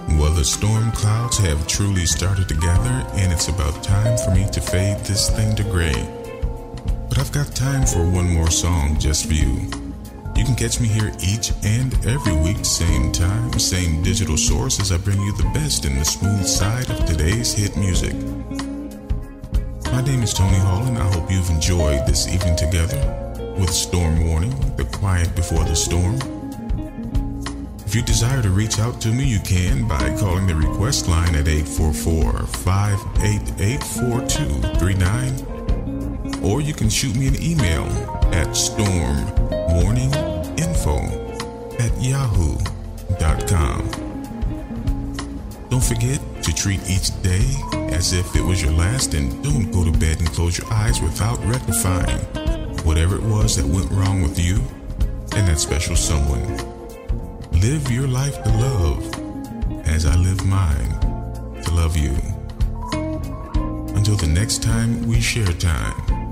Well, the storm clouds have truly started to gather, and it's about time for me to fade this thing to gray. But I've got time for one more song just for you. You can catch me here each and every week, same time, same digital source, as I bring you the best in the smooth side of today's hit music. My name is Tony Hall, and I hope you've enjoyed this evening together with Storm Warning, the quiet before the storm. If you desire to reach out to me, you can by calling the request line at 844-588-4239, or you can shoot me an email at stormwarninginfo@yahoo.com. Don't forget to treat each day as if it was your last, and don't go to bed and close your eyes without rectifying whatever it was that went wrong with you and that special someone. Live your life to love as I live mine to love you. Until the next time we share time,